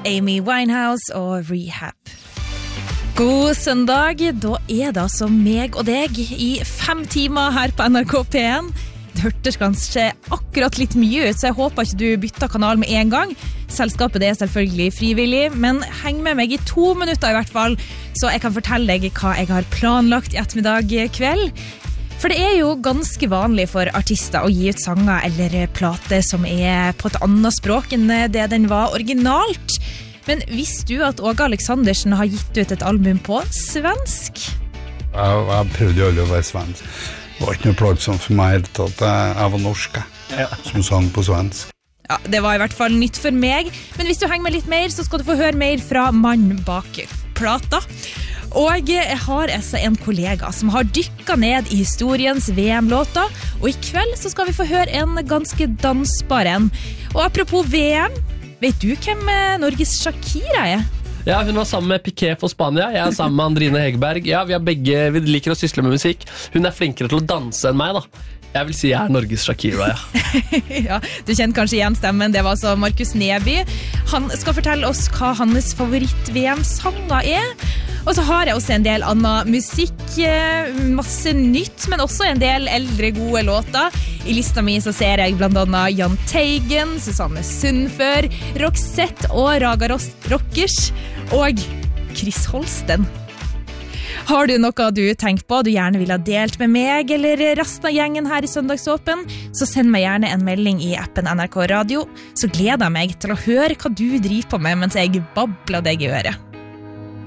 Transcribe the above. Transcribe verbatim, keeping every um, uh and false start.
Amy Winehouse og Rehab. God søndag, da er det altså meg og deg i fem timer her på N R K P en. Det hørtes kanskje akkurat litt mye ut, så jeg håper ikke du bytter kanal med en gang. Selskapet det er selvfølgelig frivillig, men heng med meg i to minutter i hvert fall, så jeg kan fortelle deg hva jeg har planlagt i ettermiddag kveld. For det er jo ganske vanlig for artister å gi ut sanger eller plater som er på et annet språk enn det den var originalt. Men visste du at Åge Aleksandersen har gitt ut et album på svensk? Jeg, jeg prøvde jo aldri å være svensk. Det var ikke noe plagsomt for meg helt at jeg, jeg var norsk, ja. Som sang på svensk. Ja, det var i hvert fall nytt for meg. Men hvis du henger med litt mer, så skal du få høre mer fra mannen bak plata. Og jeg har altså en kollega som har dykket ned i historiens V M-låter, og i kveld så skal vi få høre en ganske dansbar en. Og apropos V M, vet du hvem Norges Shakira er? Ja, hun var sammen med Piqué for Spania. Jeg er sammen med Andrine Hegerberg. Ja, vi, har begge, vi liker å sysle med musikk. Hun er flinkere til å danse enn meg da. Jeg vil si jeg er Norges Shakira, ja. Ja, du kjenner kanskje igjen stemmen. Det var altså Markus Neby. Han skal fortelle oss hva hans favoritt-V M-sanger er. Og så har jeg også en del annen musikk, masse nytt, men også en del eldre gode låter. I lista mi så ser jeg blant annet Jahn Teigen, Susanne Sundfør, Roxette og Raga Rockers og Chris Holsten. Har du noe du tenker på, du gjerne vil ha delt med meg eller resten av gjengen her i Søndagsåpen, så send meg gjerne en melding i appen N R K Radio, så gleder jeg meg til å høre hva du driver på med mens jeg babler deg i øret.